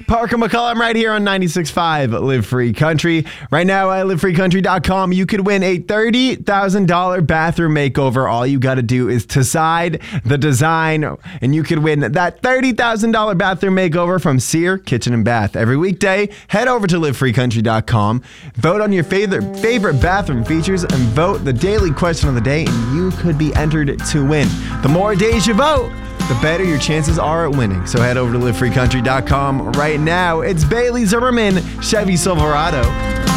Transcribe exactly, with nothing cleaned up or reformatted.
Parker McCollum right here on ninety-six point five Live Free Country. Right now at live free country dot com, you could win a thirty thousand dollars bathroom makeover. All you got to do is decide the design, and you could win that thirty thousand dollars bathroom makeover from Sear Kitchen and Bath. Every weekday, head over to live free country dot com, vote on your favorite, favorite bathroom features, and vote the daily question of the day, and you could be entered to win. The more days you vote, the better your chances are at winning. So head over to live free country dot com right now. It's Bailey Zimmerman, Chevy Silverado.